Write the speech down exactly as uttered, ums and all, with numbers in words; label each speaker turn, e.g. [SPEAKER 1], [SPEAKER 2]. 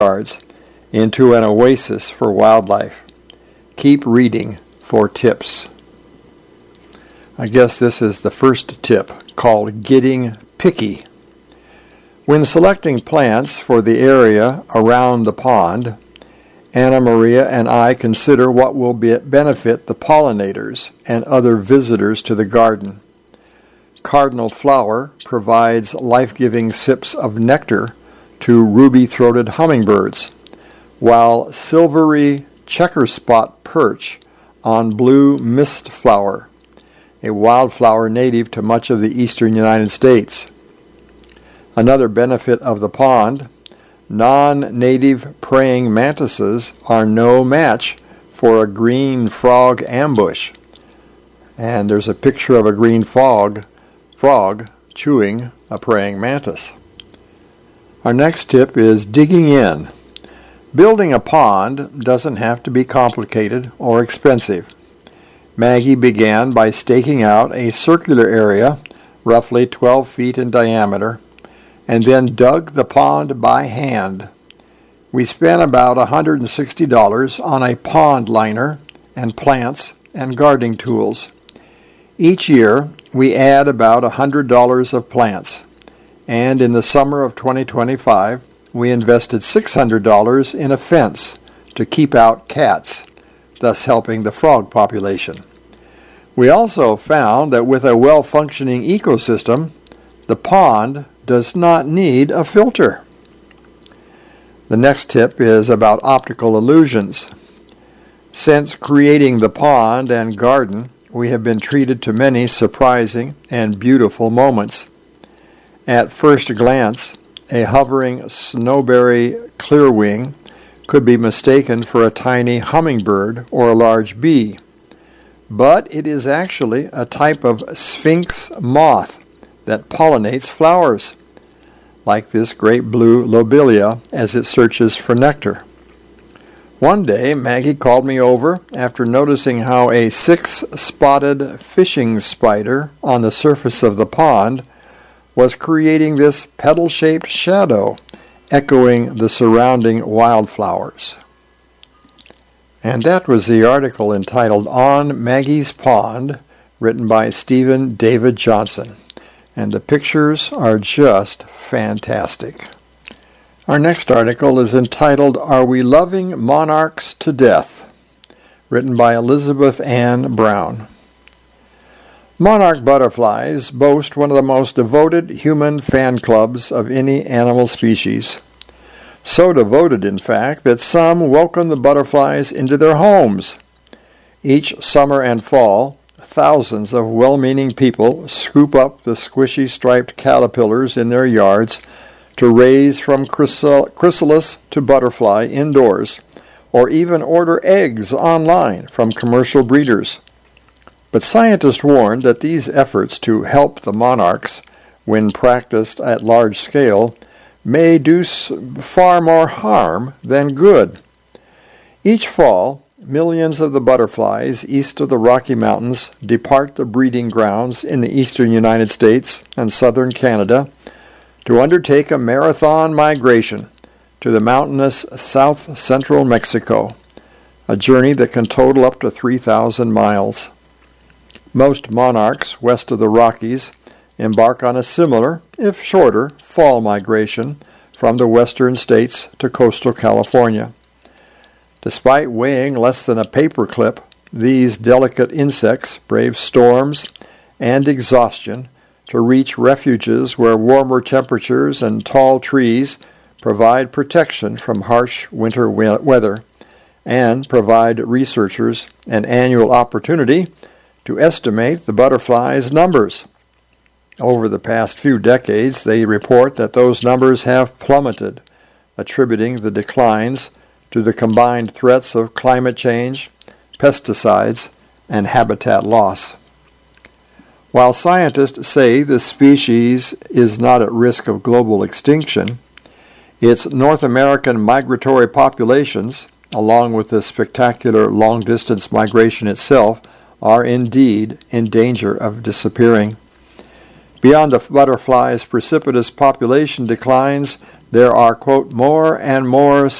[SPEAKER 1] yards into an oasis for wildlife. Keep reading for tips. I guess this is the first tip, called getting picky. When selecting plants for the area around the pond, Anna Maria and I consider what will be benefit the pollinators and other visitors to the garden. Cardinal flower provides life-giving sips of nectar to ruby-throated hummingbirds, while silvery checker spot perch on blue mist flower, a wildflower native to much of the eastern United States. Another benefit of the pond, non-native praying mantises are no match for a green frog ambush. And there's a picture of a green frog, frog chewing a praying mantis. Our next tip is digging in. Building a pond doesn't have to be complicated or expensive. Maggie began by staking out a circular area, roughly twelve feet in diameter, and then dug the pond by hand. We spent about one hundred sixty dollars on a pond liner and plants and gardening tools. Each year, we add about one hundred dollars of plants, and in the summer of twenty twenty-five, we invested six hundred dollars in a fence to keep out cats, thus helping the frog population. We also found that with a well-functioning ecosystem, the pond does not need a filter. The next tip is about optical illusions. Since creating the pond and garden, we have been treated to many surprising and beautiful moments. At first glance, a hovering snowberry clearwing could be mistaken for a tiny hummingbird or a large bee, but it is actually a type of sphinx moth that pollinates flowers, like this great blue lobelia as it searches for nectar. One day, Maggie called me over after noticing how a six-spotted fishing spider on the surface of the pond was creating this petal-shaped shadow, echoing the surrounding wildflowers. And that was the article entitled On Maggie's Pond, written by Stephen David Johnson. And the pictures are just fantastic. Our next article is entitled Are We Loving Monarchs to Death? Written by Elizabeth Ann Brown. Monarch butterflies boast one of the most devoted human fan clubs of any animal species. So devoted, in fact, that some welcome the butterflies into their homes. Each summer and fall, thousands of well-meaning people scoop up the squishy striped caterpillars in their yards to raise from chrysalis to butterfly indoors, or even order eggs online from commercial breeders. But scientists warn that these efforts to help the monarchs, when practiced at large scale, may do far more harm than good. Each fall, millions of the butterflies east of the Rocky Mountains depart the breeding grounds in the eastern United States and southern Canada to undertake a marathon migration to the mountainous south-central Mexico, a journey that can total up to three thousand miles. Most monarchs west of the Rockies embark on a similar, if shorter, fall migration from the western states to coastal California. Despite weighing less than a paperclip, these delicate insects brave storms and exhaustion to reach refuges where warmer temperatures and tall trees provide protection from harsh winter we- weather and provide researchers an annual opportunity to estimate the butterflies' numbers. Over the past few decades, they report that those numbers have plummeted, attributing the declines to the combined threats of climate change, pesticides, and habitat loss. While scientists say the species is not at risk of global extinction, its North American migratory populations, along with the spectacular long-distance migration itself, are indeed in danger of disappearing. Beyond the butterfly's precipitous population declines, there are, quote, more and more